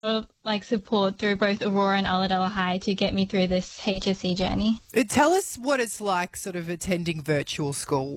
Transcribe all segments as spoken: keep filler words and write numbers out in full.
of like support through both Aurora and Ulladulla High to get me through this H S C journey. Uh, Tell us what it's like sort of attending virtual school.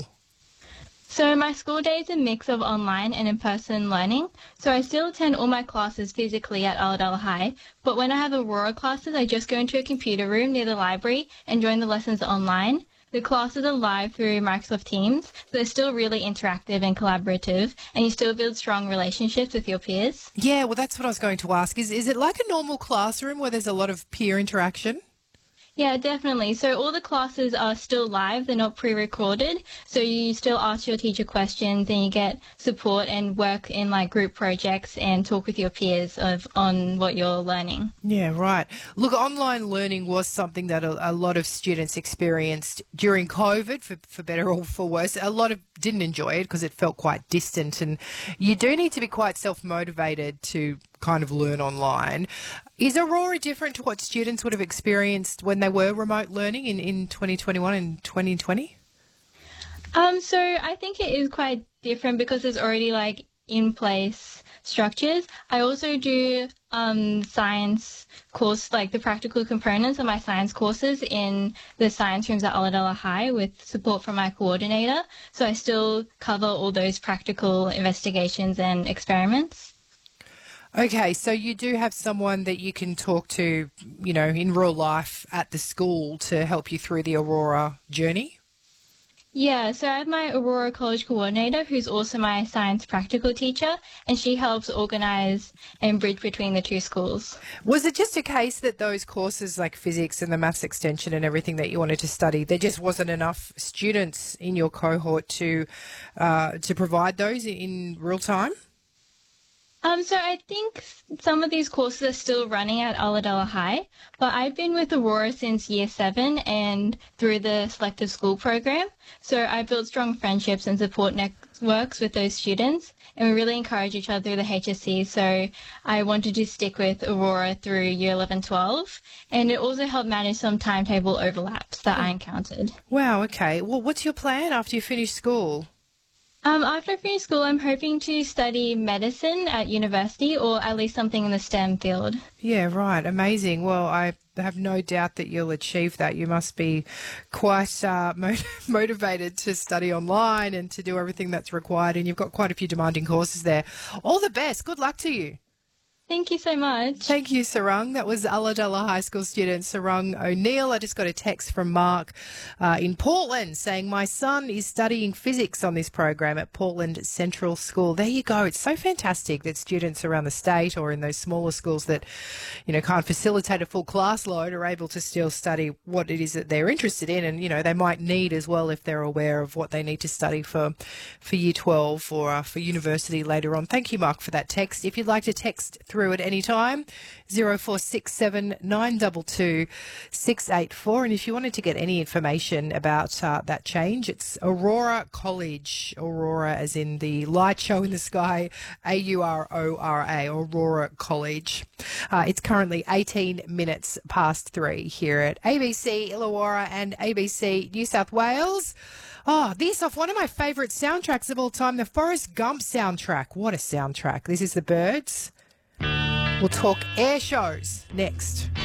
So my school day is a mix of online and in-person learning. So I still attend all my classes physically at Ulladulla High, but when I have Aurora classes, I just go into a computer room near the library and join the lessons online. The classes are live through Microsoft Teams, so they're still really interactive and collaborative, and you still build strong relationships with your peers. Yeah, well, that's what I was going to ask. Is is it like a normal classroom where there's a lot of peer interaction? Yeah, definitely. So all the classes are still live. They're not pre-recorded. So you still ask your teacher questions and you get support and work in like group projects and talk with your peers of on what you're learning. Yeah, right. Look, online learning was something that a, a lot of students experienced during COVID, for, for better or for worse. A lot of didn't enjoy it because it felt quite distant, and you do need to be quite self-motivated to kind of learn online. Is Aurora different to what students would have experienced when they were remote learning in, in twenty twenty-one and twenty twenty? Um, so I think it is quite different because there's already like in place structures. I also do um, science course, like the practical components of my science courses in the science rooms at Ulladulla High with support from my coordinator. So I still cover all those practical investigations and experiments. Okay, so you do have someone that you can talk to, you know, in real life at the school to help you through the Aurora journey? Yeah, so I have my Aurora College coordinator, who's also my science practical teacher, and she helps organise and bridge between the two schools. Was it just a case that those courses like physics and the maths extension and everything that you wanted to study, there just wasn't enough students in your cohort to uh, to provide those in real time? Um, so I think some of these courses are still running at Ulladulla High, but I've been with Aurora since year seven and through the selective school program. So I built strong friendships and support networks with those students, and we really encourage each other through the H S C. So I wanted to stick with Aurora through year eleven twelve, and it also helped manage some timetable overlaps that I encountered. Wow, okay. Well, what's your plan after you finish school? Um, after I finish school, I'm hoping to study medicine at university or at least something in the STEM field. Yeah, right. Amazing. Well, I have no doubt that you'll achieve that. You must be quite uh, mo- motivated to study online and to do everything that's required, and you've got quite a few demanding courses there. All the best. Good luck to you. Thank you so much. Thank you, Sarung. That was Ulladulla High School student Sarung O'Neill. I just got a text from Mark uh, in Portland saying, my son is studying physics on this program at Portland Central School. There you go. It's so fantastic that students around the state or in those smaller schools that, you know, can't facilitate a full class load are able to still study what it is that they're interested in. And, you know, they might need as well if they're aware of what they need to study for, for year twelve or uh, for university later on. Thank you, Mark, for that text. If you'd like to text through at any time, zero four six seven nine two two six eight four. And if you wanted to get any information about uh, that change, it's Aurora College, Aurora as in the light show in the sky, A U R O R A, Aurora College. Uh, it's currently eighteen minutes past three here at A B C Illawarra and A B C New South Wales. Oh, this off one of my favourite soundtracks of all time, the Forrest Gump soundtrack. What a soundtrack. This is The Birds. We'll talk air shows next.